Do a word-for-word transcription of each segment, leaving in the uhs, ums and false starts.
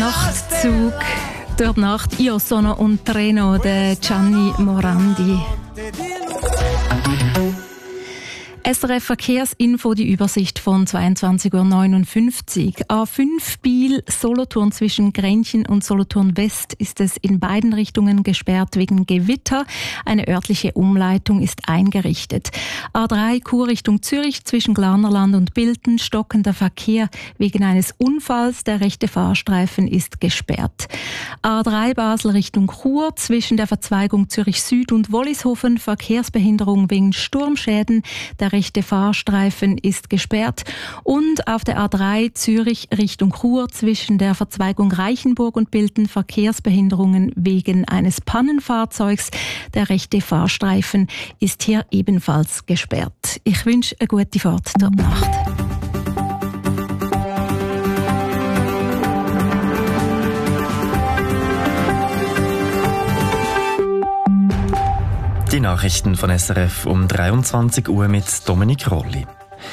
Nachtzug durch die Nacht. Io sono un treno, der Gianni Morandi. S R F Verkehrsinfo, die Übersicht von zweiundzwanzig Uhr neunundfünfzig. A fünf Biel, Solothurn zwischen Grenchen und Solothurn West ist es in beiden Richtungen gesperrt wegen Gewitter. Eine örtliche Umleitung ist eingerichtet. A drei Chur Richtung Zürich zwischen Glarnerland und Bilten, stockender Verkehr wegen eines Unfalls. Der rechte Fahrstreifen ist gesperrt. A drei Basel Richtung Chur zwischen der Verzweigung Zürich Süd und Wollishofen, Verkehrsbehinderung wegen Sturmschäden. Der rechte Fahrstreifen ist gesperrt. Und auf der A drei Zürich Richtung Chur zwischen der Verzweigung Reichenburg und Bilten Verkehrsbehinderungen wegen eines Pannenfahrzeugs. Der rechte Fahrstreifen ist hier ebenfalls gesperrt. Ich wünsche eine gute Fahrt durch die Nacht. Die Nachrichten von S R F um dreiundzwanzig Uhr mit Dominik Rolli.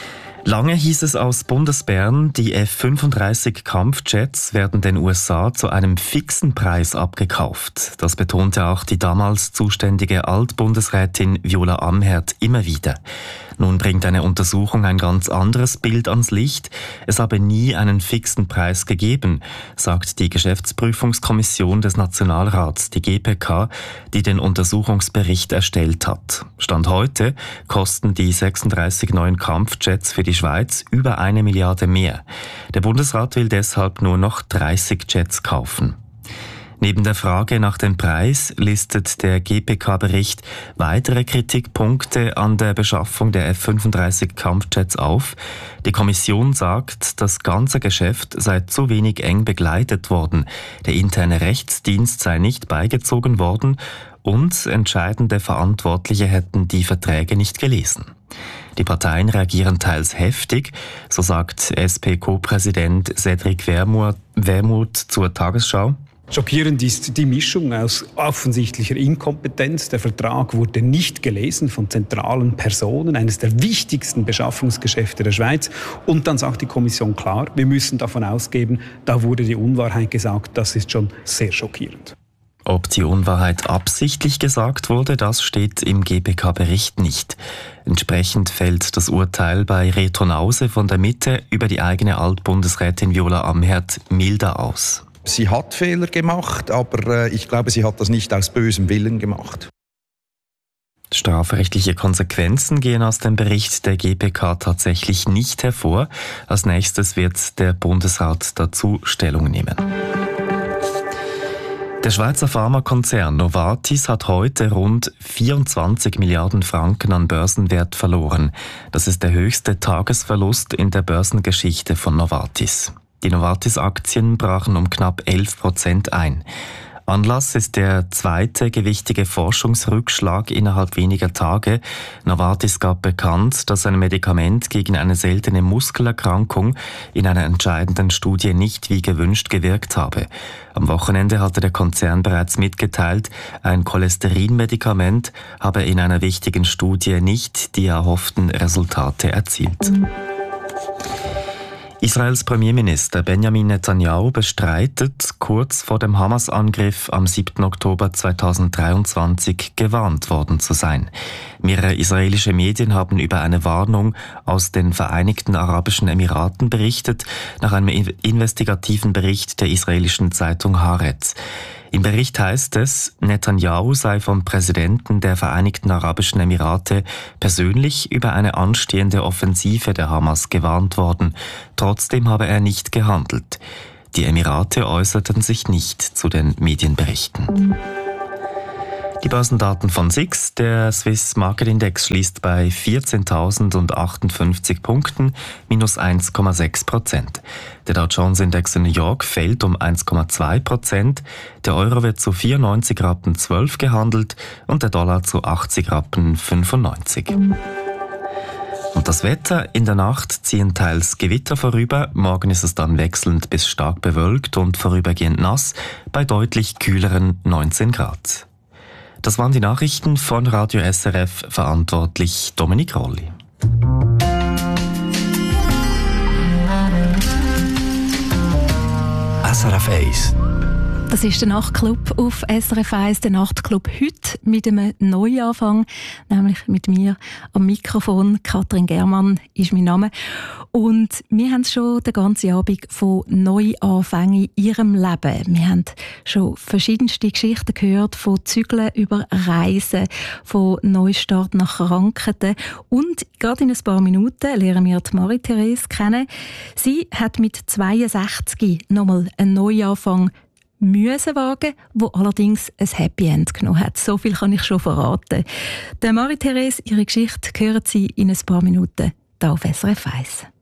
Lange hieß es aus Bundesbern, die F fünfunddreißig Kampfjets werden den U S A zu einem fixen Preis abgekauft. Das betonte auch die damals zuständige Altbundesrätin Viola Amherd immer wieder. Nun bringt eine Untersuchung ein ganz anderes Bild ans Licht. Es habe nie einen fixen Preis gegeben, sagt die Geschäftsprüfungskommission des Nationalrats, die G P K, die den Untersuchungsbericht erstellt hat. Stand heute kosten die sechsunddreißig neuen Kampfjets für die Schweiz über eine Milliarde mehr. Der Bundesrat will deshalb nur noch dreißig Jets kaufen. Neben der Frage nach dem Preis listet der G P K-Bericht weitere Kritikpunkte an der Beschaffung der F fünfunddreißig Kampfjets auf. Die Kommission sagt, das ganze Geschäft sei zu wenig eng begleitet worden, der interne Rechtsdienst sei nicht beigezogen worden und entscheidende Verantwortliche hätten die Verträge nicht gelesen. Die Parteien reagieren teils heftig, so sagt S P-Co-Präsident Cedric Wermuth zur Tagesschau. Schockierend ist die Mischung aus offensichtlicher Inkompetenz. Der Vertrag wurde nicht gelesen von zentralen Personen, eines der wichtigsten Beschaffungsgeschäfte der Schweiz. Und dann sagt die Kommission klar, wir müssen davon ausgehen, da wurde die Unwahrheit gesagt. Das ist schon sehr schockierend. Ob die Unwahrheit absichtlich gesagt wurde, das steht im G P K-Bericht nicht. Entsprechend fällt das Urteil bei Reto Nause von der Mitte über die eigene Altbundesrätin Viola Amherd milder aus. Sie hat Fehler gemacht, aber äh, ich glaube, sie hat das nicht aus bösem Willen gemacht. Strafrechtliche Konsequenzen gehen aus dem Bericht der G P K tatsächlich nicht hervor. Als nächstes wird der Bundesrat dazu Stellung nehmen. Der Schweizer Pharmakonzern Novartis hat heute rund vierundzwanzig Milliarden Franken an Börsenwert verloren. Das ist der höchste Tagesverlust in der Börsengeschichte von Novartis. Die Novartis-Aktien brachen um knapp elf Prozent ein. Anlass ist der zweite gewichtige Forschungsrückschlag innerhalb weniger Tage. Novartis gab bekannt, dass ein Medikament gegen eine seltene Muskelerkrankung in einer entscheidenden Studie nicht wie gewünscht gewirkt habe. Am Wochenende hatte der Konzern bereits mitgeteilt, ein Cholesterinmedikament habe in einer wichtigen Studie nicht die erhofften Resultate erzielt. Israels Premierminister Benjamin Netanyahu bestreitet, kurz vor dem Hamas-Angriff am siebten Oktober zweitausenddreiundzwanzig gewarnt worden zu sein. Mehrere israelische Medien haben über eine Warnung aus den Vereinigten Arabischen Emiraten berichtet, nach einem investigativen Bericht der israelischen Zeitung Haaretz. Im Bericht heißt es, Netanyahu sei vom Präsidenten der Vereinigten Arabischen Emirate persönlich über eine anstehende Offensive der Hamas gewarnt worden. Trotzdem habe er nicht gehandelt. Die Emirate äußerten sich nicht zu den Medienberichten. Die Börsendaten von S I X. Der Swiss Market Index schließt bei vierzehntausendachthundertfünfzig Punkten, minus eins Komma sechs Prozent. Der Dow Jones Index in New York fällt um eins Komma zwei Prozent. Der Euro wird zu vierundneunzig Rappen zwölf gehandelt und der Dollar zu achtzig Rappen fünfundneunzig. Und das Wetter: In der Nacht ziehen teils Gewitter vorüber, morgen ist es dann wechselnd bis stark bewölkt und vorübergehend nass, bei deutlich kühleren neunzehn Grad. Das waren die Nachrichten von Radio S R F, verantwortlich Dominik Rolli. S R F eins. Das ist der Nachtclub auf S R F eins, der Nachtclub heute mit einem Neuanfang, nämlich mit mir am Mikrofon. Katrin Germann ist mein Name. Und wir haben schon den ganzen Abend von Neuanfängen in ihrem Leben. Wir haben schon verschiedenste Geschichten gehört, von Zügeln über Reisen, von Neustart nach Krankheiten. Und gerade in ein paar Minuten lernen wir die Marie-Therese kennen. Sie hat mit zweiundsechzig nochmal einen Neuanfang müssen wagen, wo allerdings ein Happy End genommen hat. So viel kann ich schon verraten. Der Marie-Therese, ihre Geschichte hören Sie in ein paar Minuten hier auf S R F eins.